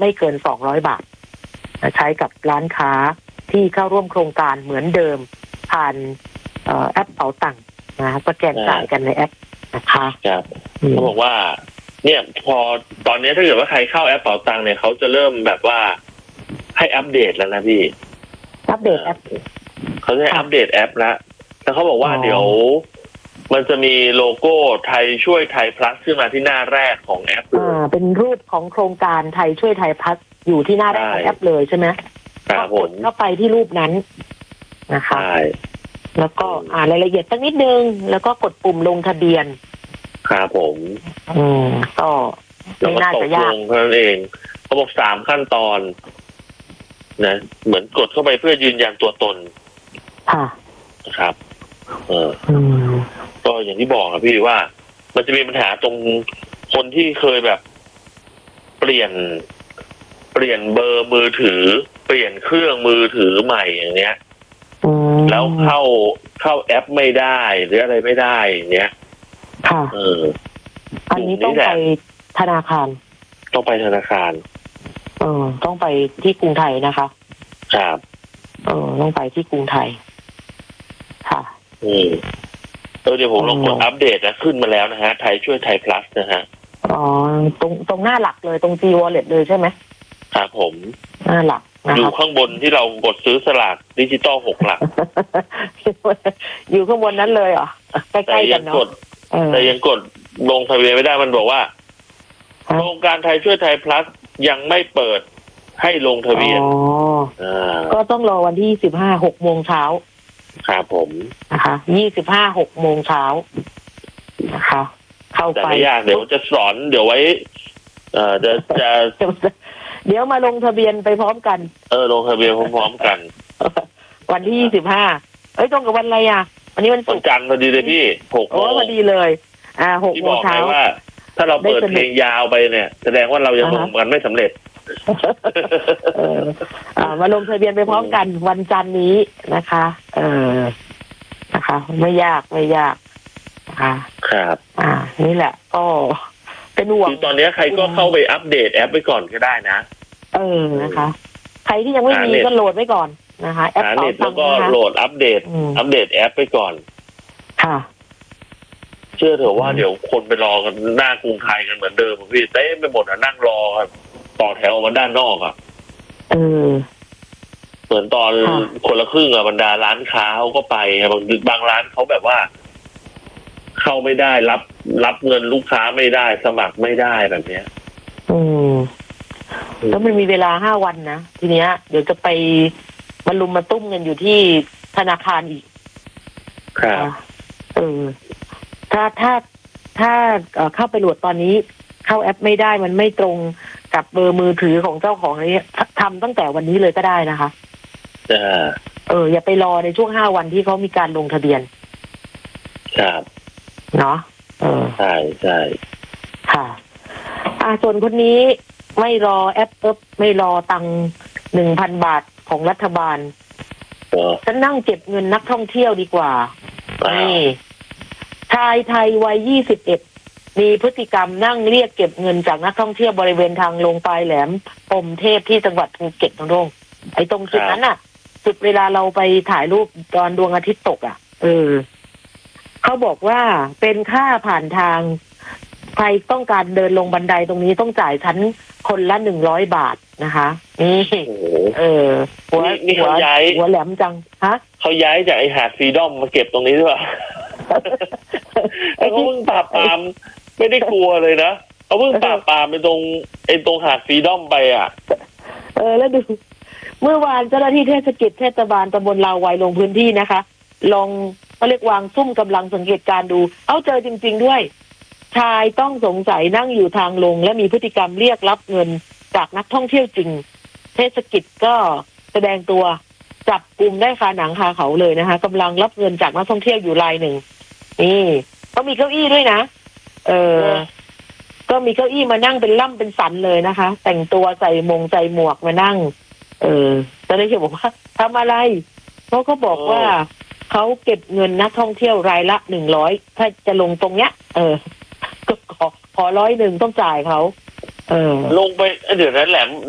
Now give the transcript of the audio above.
ไม่เกิน200 บาทใช้กับร้านค้าที่เข้าร่วมโครงการเหมือนเดิมผ่านแอปเป๋าตังค์นะสแกนจ่ายกันในแอปนะคะครับเขาบอกว่าเนี่ยพอตอนนี้ถ้าเกิดว่าใครเข้าแอปเป๋าตังค์เนี่ยเขาจะเริ่มแบบว่าให้อัปเดตแล้วนะพี่อัปเดตแอปเขาจะให้อัปเดตแอปแล้วเขาบอกว่าเดี๋ยวมันจะมีโลโก้ไทยช่วยไทยพลัสขึ้นมาที่หน้าแรกของแอปเป็นรูปของโครงการไทยช่วยไทยพลัสอยู่ที่หน้าแรกของแอปเลยใช่ไหมครับผมเข้าไปที่รูปนั้นนะคะแล้วก็รายละเอียดสักนิดนึงแล้วก็กดปุ่มลงทะเบียนครับผมก็ไม่น่าจะยากเท่านั้นเองเขาบอก3 ขั้นตอนนะเหมือนกดเข้าไปเพื่อยืนยันตัวตนนะครับก็อย่างที่บอกครับพี่ว่ามันจะมีปัญหาตรงคนที่เคยแบบเปลี่ยนเบอร์มือถือเปลี่ยนเครื่องมือถือใหม่อย่างเนี้ยแล้วเข้าแอปไม่ได้หรืออะไรไม่ได้อย่างเนี้ยอันนี้ต้องไปธนาคารต้องไปที่กรุงไทยนะคะครับต้องไปที่กรุงไทยค่ะเดี๋ยวผมลองกดอัปเดตนะขึ้นมาแล้วนะฮะไทยช่วยไทยพลัสนะฮะตรงหน้าหลักเลยตรง G Wallet เลยใช่ไหมครับผมหน้าหลักอยู่ข้างบนที่เรากดซื้อสลากดิจิตอล6 หลักอยู่ข้างบนนั้นเลยเหรอใกล้ๆกันเนาะแต่ยังกดลงทะเบียนไม่ได้มันบอกว่าโครงการไทยช่วยไทยพลัสยังไม่เปิดให้ลงทะเบียนก็ต้องรอวันที่25 6 โมงเช้าครับผมนะคะ25 6 โมงเช้านะคะเข้าไปแต่ไม่ยากเดี๋ยวจะสอนเดี๋ยวไว้เดี๋ยวมาลงทะเบียนไปพร้อมกันลงทะเบียนพร้อมๆกันวันที่25ตรงกับวันอะไรอ่ะวันนี้วันศุกร์จันทร์พอดีเลยพี่6 โมงพอดีเลย6 โมงเช้าว่าถ้าเราเปิดเพลงยาวไปเนี่ยแสดงว่าเรายังลงกันไม่สำเร็จมาลงทะเบียนไปพร้อมกันวันจันทร์นี้นะคะนะคะไม่ยากนะคะครับนี่แหละก็เป็นห่วงตอนนี้ใครก็เข้าไปอัปเดตแอปไปก่อนก็ได้นะนะคะใครที่ยังไม่มีก็โหลดไว้ก่อนนะคะแอปเป๋าตังค์แล้วก็โหลดอัปเดตแอปไปก่อนค่ะเชื่อเถอะว่าเดี๋ยวคนไปรอกันหน้ากรุงไทยกันเหมือนเดิมพี่เต้ไปหมดนั่งรอต่อแถวออกมาด้านนอกเหมือนตอนคนละครึ่งบรรดาร้านค้าเขาก็ไปบางร้านเขาแบบว่าเข้าไม่ได้รับเงินลูกค้าไม่ได้สมัครไม่ได้แบบเนี้ยแล้วมันมีเวลา5 วันนะทีเนี้ยเดี๋ยวจะไปมาลุมมาตุ้มกันอยู่ที่ธนาคารอีกครับถ้าเข้าไปโหลดตอนนี้เข้าแอปไม่ได้มันไม่ตรงกับเบอร์มือถือของเจ้าของนี้ทำตั้งแต่วันนี้เลยก็ได้นะคะอย่าไปรอในช่วง5 วันที่เขามีการลงทะเบียนครับเนาะใช่ค่ะส่วนคนนี้ไม่รอแอปไม่รอตังค์ 1,000 บาทของรัฐบาลฉันนั่งเก็บเงินนักท่องเที่ยวดีกว่านี่ชายไทยวัย21มีพฤติกรรมนั่งเรียกเก็บเงินจากนักท่องเที่ยวบริเวณทางลงปลายแหลมพรหมเทพที่จังหวัดภูเก็ตตรงไอ้ตรงจุดนั้นน่ะจุดเวลาเราไปถ่ายรูปตอนดวงอาทิตย์ตกเขาบอกว่าเป็นค่าผ่านทางใครต้องการเดินลงบันไดตรงนี้ต้องจ่ายชั้นคนละ100 บาทนะคะนี่หัวแหลมจังเขาย้ายจากไอหาดฟรีดอมมาเก็บตรงนี้ด้วยแล้วเขาเพิ่งปราบปรามไม่ได้กลัวเลยนะเขาเพิ่งปราบปรามไปตรงหาดฟรีดอมไปแล้วดูเมื่อวานเจ้าหน้าที่เทศกิจเทศบาลตำบลลาวายลงพื้นที่นะคะลองเขาเรียกวางซุ่มกำลังสังเกตการดูเจอจริงๆด้วยชายต้องสงสัยนั่งอยู่ทางลงและมีพฤติกรรมเรียกรับเงินจากนักท่องเที่ยวจริงเทศกิจก็แสดงตัวจับกลุ่มได้คาหนังคาเขาเลยนะคะกำลังรับเงินจากนักท่องเที่ยวอยู่รายหนึ่งนี่ก็มีเก้าอี้ด้วยนะก็มีเก้าอี้มานั่งเป็นล่ำเป็นสันเลยนะคะแต่งตัวใส่หมวกมานั่งจะได้บอกว่าทำอะไรเขาก็บอกว่าเขาเก็บเงินนักท่องเที่ยวรายละ100ถ้าจะลงตรงเนี้ยก็ขอ100ต้องจ่ายเขาลงไปเดี๋ยวนั้นแหลม